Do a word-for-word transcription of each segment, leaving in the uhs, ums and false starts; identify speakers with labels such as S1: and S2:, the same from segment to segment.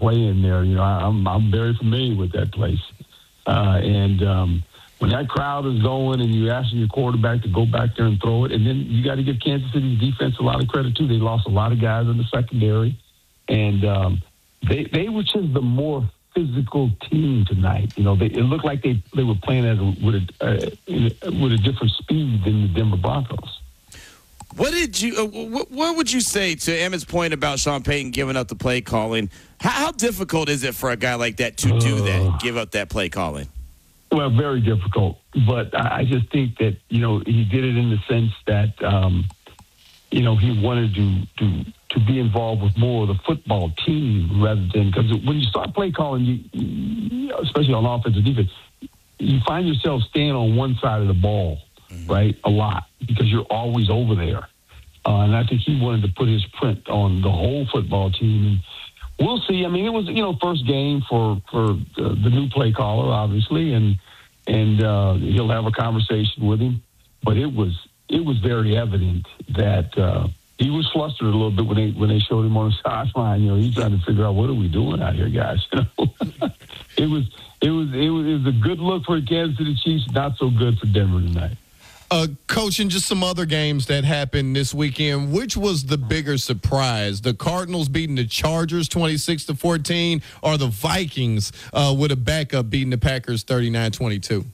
S1: play in there. You know, I, I'm I'm very familiar with that place, uh, and um, when that crowd is going and you're asking your quarterback to go back there and throw it, and then you got to give Kansas City's defense a lot of credit too. They lost a lot of guys in the secondary, and um, they they were just the more physical team tonight. You know, they, it looked like they, they were playing at a, with a uh, with a different speed than the Denver Broncos.
S2: What did you? Uh, what, what would you say to Emmett's point about Sean Payton giving up the play calling? How, how difficult is it for a guy like that to do that, give up that play calling?
S1: Well, very difficult. But I, I just think that you know he did it in the sense that um, you know he wanted to to to be involved with more of the football team rather than because when you start play calling, you, you especially on offense and defense, you find yourself staying on one side of the ball. Right, a lot because you're always over there, uh, and I think he wanted to put his print on the whole football team. And we'll see. I mean, it was you know first game for for uh, the new play caller, obviously, and and uh, he'll have a conversation with him. But it was it was very evident that uh, he was flustered a little bit when they when they showed him on the sideline. You know, he's trying to figure out what are we doing out here, guys. You know, it was it was it was it was a good look for the Kansas City Chiefs, not so good for Denver tonight.
S3: Uh, Coach, and just some other games that happened this weekend, which was the bigger surprise? The Cardinals beating the Chargers twenty-six to fourteen, or the Vikings uh, with a backup beating the Packers thirty-nine twenty-two?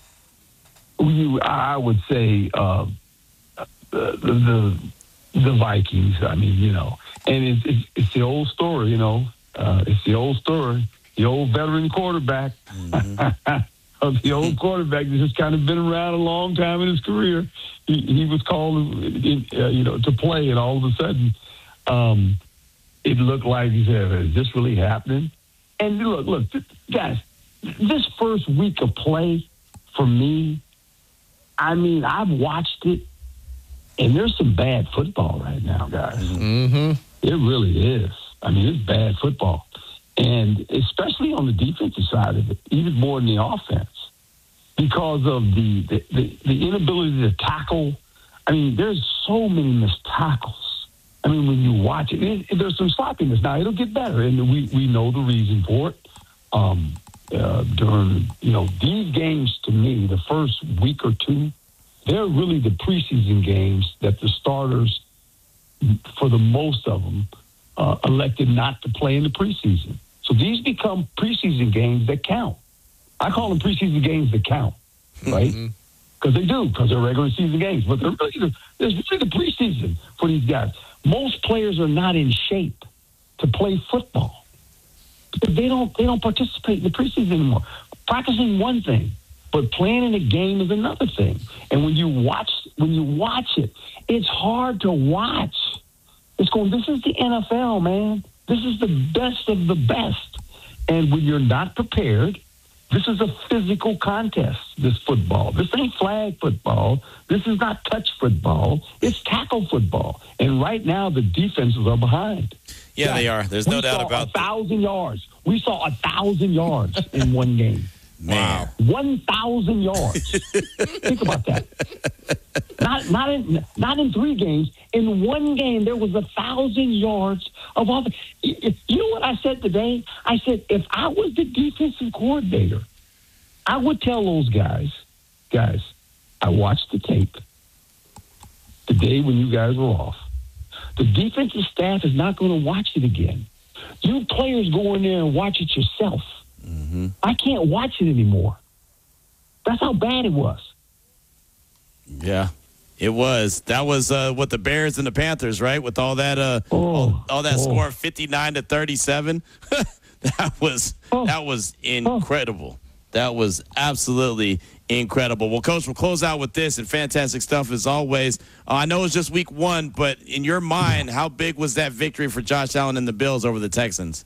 S1: You, I would say uh, the, the the Vikings. I mean, you know, and it's, it's, it's the old story, you know. Uh, it's the old story. The old veteran quarterback. Mm-hmm. Of the old quarterback that's just kind of been around a long time in his career. He, he was called, uh, you know, to play, and all of a sudden, um, it looked like he said, "Is this really happening?" And look, look, guys, this first week of play for me, I mean, I've watched it, and there's some bad football right now, guys.
S3: Mm-hmm.
S1: It really is. I mean, it's bad football. And especially on the defensive side of it, even more than the offense, because of the, the, the, the inability to tackle. I mean, there's so many missed tackles. I mean, when you watch it, it, it there's some sloppiness. Now, it'll get better, and we, we know the reason for it. Um, uh, during, you know, these games, to me, the first week or two, they're really the preseason games that the starters, for the most of them, uh, elected not to play in the preseason. So these become preseason games that count. I call them preseason games that count, right? Because mm-hmm. they do, because they're regular season games. But they're really the, there's really the preseason for these guys. Most players are not in shape to play football. They don't they don't participate in the preseason anymore. Practicing one thing, but playing in a game is another thing. And when you watch when you watch it, it's hard to watch. It's going, this is the N F L, man. This is the best of the best. And when you're not prepared, this is a physical contest, this football. This ain't flag football. This is not touch football. It's tackle football. And right now, the defenses are behind.
S2: Yeah,
S1: Guys,
S2: they are. There's no doubt about
S1: it. We saw a thousand yards. We saw a thousand yards in one game.
S2: Wow.
S1: one thousand yards. Think about that. Not not in not in three games. In one game, there was a thousand yards of offense. You know what I said today? I said, if I was the defensive coordinator, I would tell those guys, guys, I watched the tape the day when you guys were off. The defensive staff is not going to watch it again. You players go in there and watch it yourself. Mm-hmm. I can't watch it anymore. That's how bad it was.
S2: Yeah, it was. That was uh, what the Bears and the Panthers, right? With all that, uh,
S1: oh,
S2: all, all that
S1: oh.
S2: score, fifty-nine to thirty-seven. that was
S1: oh.
S2: that was incredible. Oh. That was absolutely incredible. Well, Coach, we'll close out with this, and fantastic stuff as always. Uh, I know it's just week one, but in your mind, how big was that victory for Josh Allen and the Bills over the Texans?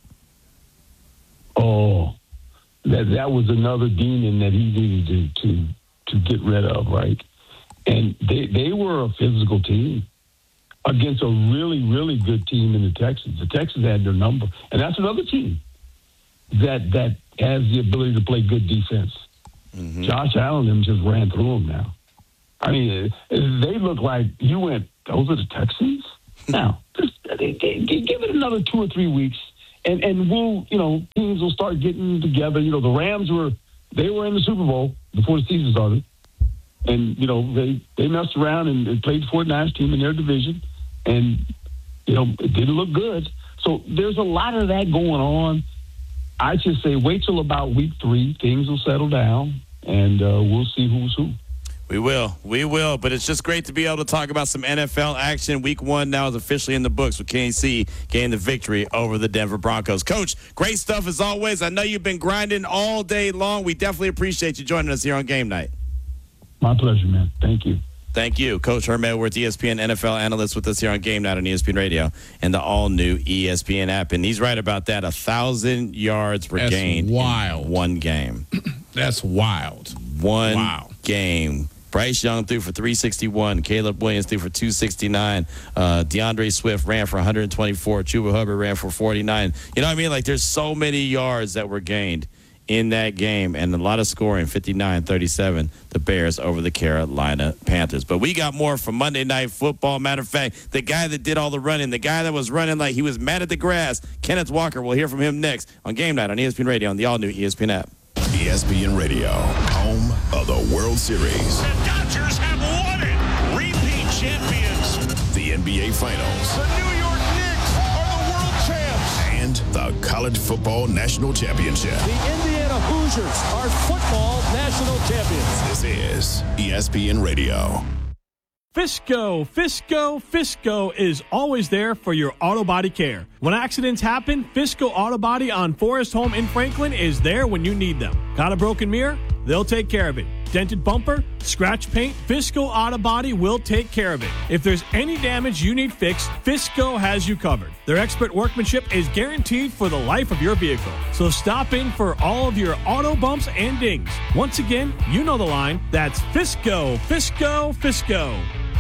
S1: Oh. That that was another demon that he needed to, to to get rid of, right? And they, they were a physical team against a really, really good team in the Texans. The Texans had their number. And that's another team that that has the ability to play good defense. Mm-hmm. Josh Allen them just ran through them now. I mean, they look like you went, those are the Texans? Now, just, give it another two or three weeks, and and we'll, you know, teams will start getting together. You know, the Rams were they were in the Super Bowl before the season started, and you know they they messed around and, and played the forty-niners team in their division, and you know it didn't look good. So there's a lot of that going on. I just say wait till about week three, things will settle down, and uh, we'll see who's who.
S2: We will. We will. But it's just great to be able to talk about some N F L action. Week one now is officially in the books with K C getting the victory over the Denver Broncos. Coach, great stuff as always. I know you've been grinding all day long. We definitely appreciate you joining us here on Game Night.
S1: My pleasure, man. Thank you.
S2: Thank you. Coach Herm Edwards, E S P N N F L analyst with us here on Game Night on E S P N Radio and the all-new E S P N app. And he's right about that. A thousand yards were
S3: That's
S2: gained
S3: wild.
S2: in one game.
S3: That's wild.
S2: One
S3: wow.
S2: game. Bryce Young threw for three sixty-one. Caleb Williams threw for two sixty-nine. Uh, DeAndre Swift ran for one twenty-four. Chuba Hubbard ran for forty-nine. You know what I mean? Like, there's so many yards that were gained in that game and a lot of scoring, fifty-nine thirty-seven, the Bears over the Carolina Panthers. But we got more from Monday Night Football. Matter of fact, the guy that did all the running, the guy that was running like he was mad at the grass, Kenneth Walker. We'll hear from him next on Game Night on E S P N Radio on the all-new E S P N app.
S4: E S P N Radio, home of the World Series.
S5: The Dodgers have won it. Repeat champions.
S4: The N B A Finals.
S5: The New York Knicks are the world champs.
S4: And the College Football National Championship.
S6: The Indiana Hoosiers are football national champions.
S4: This is E S P N Radio.
S6: Fisco, Fisco, Fisco is always there for your auto body care. When accidents happen, Fisco Auto Body on Forest Home in Franklin is there when you need them. Got a broken mirror? They'll take care of it. Dented bumper? Scratch paint? Fisco Auto Body will take care of it. If there's any damage you need fixed, Fisco has you covered. Their expert workmanship is guaranteed for the life of your vehicle. So stop in for all of your auto bumps and dings. Once again, you know the line. That's Fisco, Fisco, Fisco.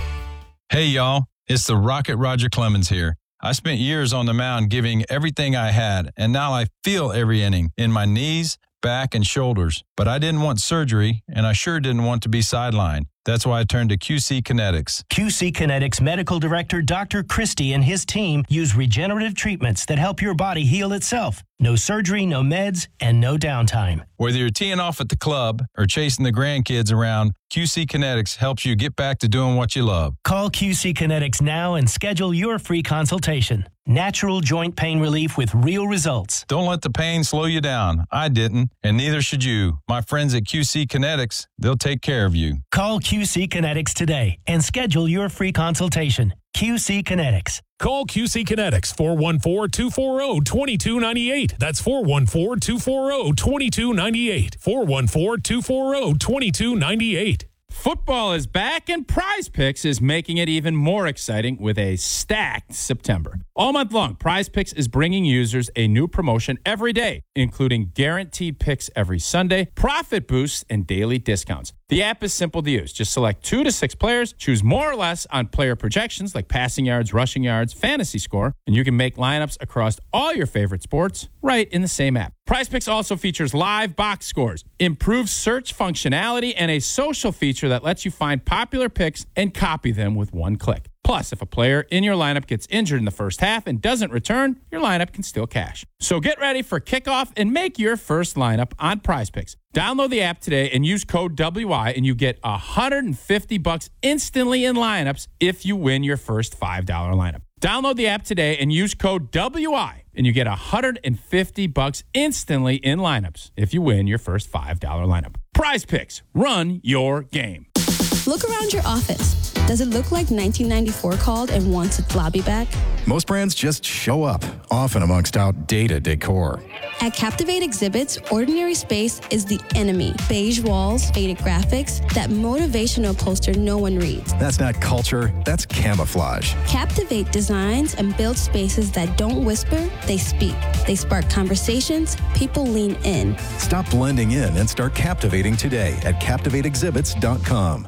S7: Hey, y'all. It's the Rocket Roger Clemens here. I spent years on the mound giving everything I had, and now I feel every inning in my knees, back, and shoulders. But I didn't want surgery, and I sure didn't want to be sidelined. That's why I turned to Q C Kinetics.
S8: Q C Kinetics Medical Director Doctor Christie and his team use regenerative treatments that help your body heal itself. No surgery, no meds, and no downtime.
S7: Whether you're teeing off at the club or chasing the grandkids around, Q C Kinetics helps you get back to doing what you love.
S8: Call Q C Kinetics now and schedule your free consultation. Natural joint pain relief with real results.
S7: Don't let the pain slow you down. I didn't, and neither should you. My friends at Q C Kinetics, they'll take care of you.
S8: Call Q C Kinetics today and schedule your free consultation. Q C Kinetics.
S9: Call Q C Kinetics, four one four, two four zero, two two nine eight. That's four one four, two four zero, two two nine eight. four one four, two four zero, two two nine eight.
S10: Football is back, and Prize Picks is making it even more exciting with a stacked September. All month long, Prize Picks is bringing users a new promotion every day, including guaranteed picks every Sunday, profit boosts, and daily discounts. The app is simple to use. Just select two to six players, choose more or less on player projections like passing yards, rushing yards, fantasy score, and you can make lineups across all your favorite sports right in the same app. Prize Picks also features live box scores, improved search functionality, and a social feature that lets you find popular picks and copy them with one click. Plus, if a player in your lineup gets injured in the first half and doesn't return, your lineup can still cash. So get ready for kickoff and make your first lineup on Prize Picks. Download the app today and use code W Y, and you get one hundred fifty bucks instantly in lineups if you win your first five dollar lineup. Download the app today and use code W Y, and you get one hundred fifty bucks instantly in lineups if you win your first five dollar lineup. Prize Picks. Run your game.
S11: Look around your office. Does it look like nineteen ninety-four called and wants its lobby back?
S12: Most brands just show up, often amongst outdated decor.
S11: At Captivate Exhibits, ordinary space is the enemy. Beige walls, faded graphics, that motivational poster no one reads.
S12: That's not culture, that's camouflage.
S11: Captivate designs and builds spaces that don't whisper, they speak. They spark conversations, people lean in.
S12: Stop blending in and start captivating today at captivate exhibits dot com.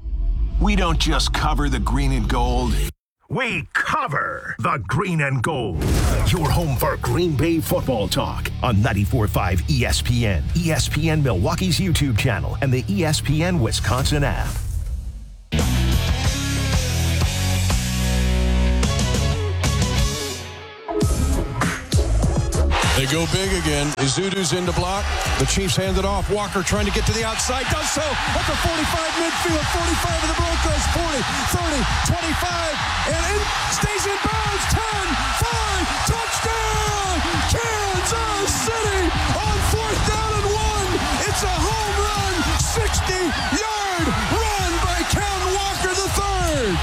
S13: We don't just cover the green and gold. We cover the green and gold. Your home for Green Bay football talk on ninety-four point five E S P N, E S P N Milwaukee's YouTube channel, and the E S P N Wisconsin app.
S14: go big again. Izudu's in the block. The Chiefs hand it off. Walker trying to get to the outside. Does so at the forty-five midfield. forty-five of the Broncos. forty, thirty, twenty-five. And in, stays in bounds. ten, five, touchdown! Kansas City on fourth down and one. It's a home run. sixty-yard run by Ken Walker the third.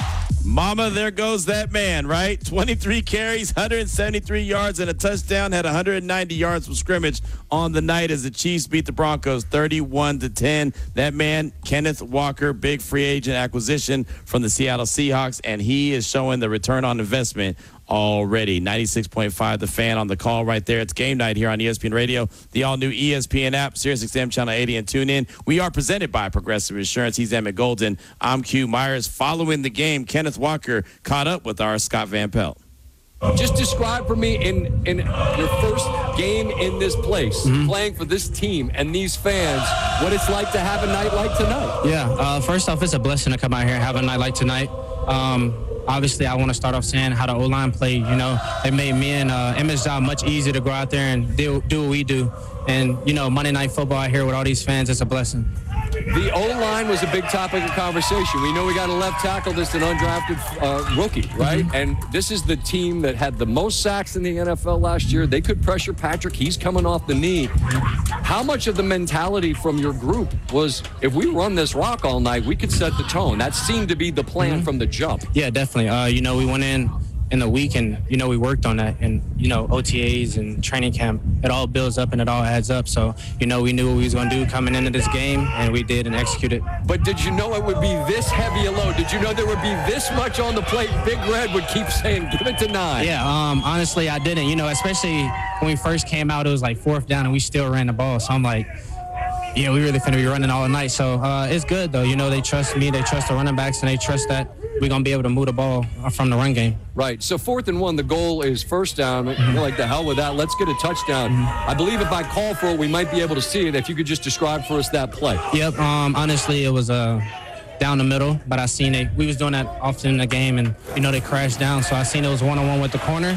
S2: Mama, there goes that man, right? twenty-three carries, one hundred seventy-three yards, and a touchdown. Had one hundred ninety yards from scrimmage on the night as the Chiefs beat the Broncos thirty-one to ten. That man, Kenneth Walker, big free agent acquisition from the Seattle Seahawks, and he is showing the return on investment already. ninety-six point five The Fan on the call right there. It's game night here on E S P N Radio, the all-new E S P N app, SiriusXM Channel eighty, and tune in. We are presented by Progressive Insurance. He's Emmett Golden. I'm Q Myers. Following the game, Kenneth Walker caught up with our Scott Van Pelt.
S15: Just describe for me in, in your first game in this place, mm-hmm. playing for this team and these fans, what it's like to have a night like tonight.
S16: Yeah, uh, first off, it's a blessing to come out here and have a night like tonight. Um, Obviously, I want to start off saying how the O-line played. You know, it made me and uh, Emmett's job much easier to go out there and do, do what we do. And, you know, Monday Night Football out here with all these fans, it's a blessing.
S15: The O-line was a big topic of conversation. We know we got a left tackle that's an undrafted uh, rookie, right? Mm-hmm. And this is the team that had the most sacks in the N F L last year. They could pressure Patrick. He's coming off the knee. How much of the mentality from your group was, if we run this rock all night, we could set the tone? That seemed to be the plan mm-hmm. from the jump.
S16: Yeah, definitely. Uh, you know, we went in in the week and, you know, we worked on that. And, you know, O T As and training camp, it all builds up and it all adds up. So, you know, we knew what we was going to do coming into this game, and we did and executed.
S15: But did you know it would be this heavy a load? Did you know there would be this much on the plate? Big Red would keep saying, give it to nine.
S16: Yeah, um, honestly, I didn't. You know, especially when we first came out, it was like fourth down and we still ran the ball. So I'm like, yeah, we really finna be running all night. So uh, it's good, though. You know, they trust me, they trust the running backs, and they trust that we're going to be able to move the ball from the run game.
S15: Right. So fourth and one, the goal is first down. Mm-hmm. You're like, the hell with that. Let's get a touchdown. Mm-hmm. I believe if I call for it, we might be able to see it. If you could just describe for us that play.
S16: Yep. Um, honestly, it was uh, down the middle, but I seen it. We was doing that often in the game, and, you know, they crashed down. So I seen it was one-on-one with the corner,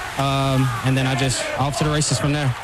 S16: um, and then I just off to the races from there.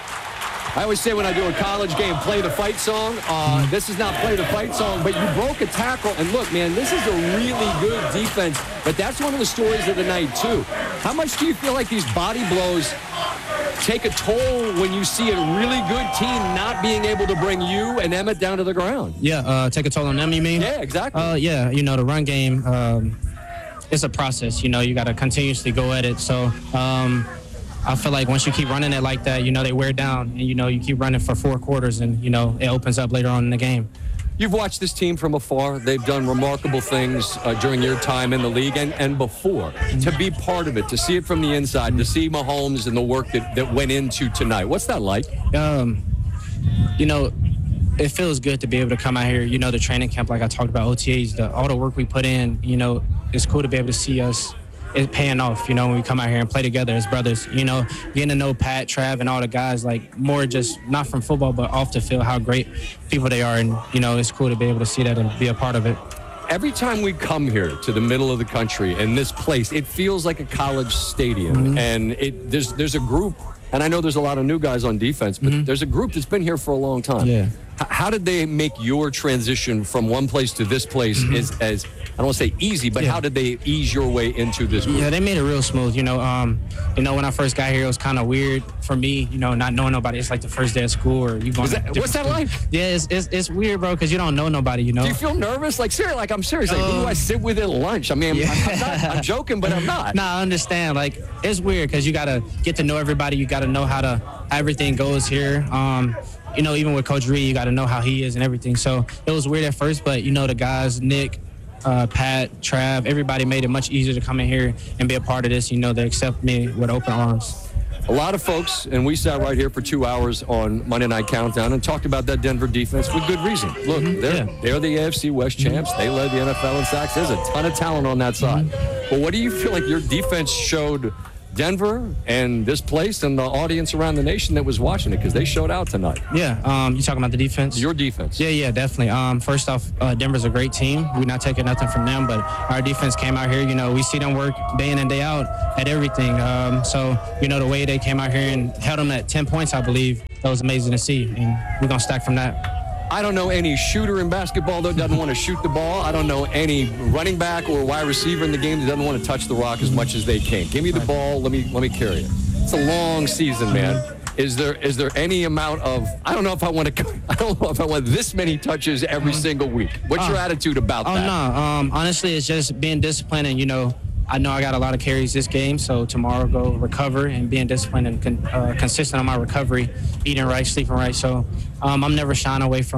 S15: I always say when I do a college game, play the fight song. Uh, this is not play the fight song, but you broke a tackle. And look, man, this is a really good defense. But that's one of the stories of the night, too. How much do you feel like these body blows take a toll when you see a really good team not being able to bring you and Emmett down to the ground?
S16: Yeah, uh, take a toll on them, you mean?
S15: Yeah, exactly.
S16: Uh, yeah, you know, the run game, um, it's a process. You know, you got to continuously go at it. So, um, I feel like once you keep running it like that, you know, they wear down, and, you know, you keep running for four quarters and, you know, it opens up later on in the game.
S15: You've watched this team from afar. They've done remarkable things uh, during your time in the league and, and before. To be part of it, to see it from the inside, to see Mahomes and the work that, that went into tonight. What's that like?
S16: Um, you know, it feels good to be able to come out here. You know, the training camp, like I talked about, O T As, the, all the work we put in, you know, it's cool to be able to see us. It's paying off, you know, when we come out here and play together as brothers. You know, getting to know Pat, Trav, and all the guys, like, more just not from football, but off the field, how great people they are. And, you know, it's cool to be able to see that and be a part of it.
S15: Every time we come here to the middle of the country in this place, it feels like a college stadium. Mm-hmm. And it there's there's a group, and I know there's a lot of new guys on defense, but mm-hmm. there's a group that's been here for a long time.
S16: Yeah.
S15: H- how did they make your transition from one place to this place mm-hmm. as, as, I don't want to say easy, but yeah. how did they ease your way into this group?
S16: Yeah, they made it real smooth. You know, um, you know, when I first got here, it was kind of weird for me, you know, not knowing nobody. It's like the first day of school, or you going
S15: that, What's that
S16: school.
S15: like?
S16: Yeah, it's, it's, it's weird, bro, because you don't know nobody, you know.
S15: Do you feel nervous? Like, seriously, like, I'm serious. Like, um, who do I sit with at lunch? I mean, yeah. I'm, I'm, not, I'm joking, but I'm not.
S16: Nah, I understand. Like, it's weird because you got to get to know everybody. You got to know how to how everything goes here. Um, you know, even with Coach Reed, you got to know how he is and everything. So it was weird at first, but, you know, the guys, Nick, uh, Pat, Trav, everybody made it much easier to come in here and be a part of this. You know, they accept me with open arms.
S15: A lot of folks, and we sat right here for two hours on Monday Night Countdown and talked about that Denver defense with good reason. Look, mm-hmm. they're, yeah. they're the A F C West champs. They led the N F L in sacks. There's a ton of talent on that side. Mm-hmm. But what do you feel like your defense showed Denver and this place and the audience around the nation that was watching it, because they showed out tonight.
S16: Yeah, um, you talking about the defense?
S15: Your defense.
S16: Yeah, yeah, definitely. Um, first off, uh, Denver's a great team. We're not taking nothing from them, but our defense came out here. You know, we see them work day in and day out at everything. Um, so, you know, the way they came out here and held them at ten points, I believe, that was amazing to see. And we're going to stack from that.
S15: I don't know any shooter in basketball that doesn't want to shoot the ball. I don't know any running back or wide receiver in the game that doesn't want to touch the rock as much as they can. Give me the ball. Let me let me carry it. It's a long season, man. Is there is there any amount of I don't know if I want to I don't know if I want this many touches every single week. What's your
S16: Uh,
S15: attitude about
S16: oh,
S15: that?
S16: no. Um, honestly, it's just being disciplined and, you know, I know I got a lot of carries this game, so tomorrow go recover and being disciplined and con- uh, consistent on my recovery, eating right, sleeping right. So um, I'm never shying away from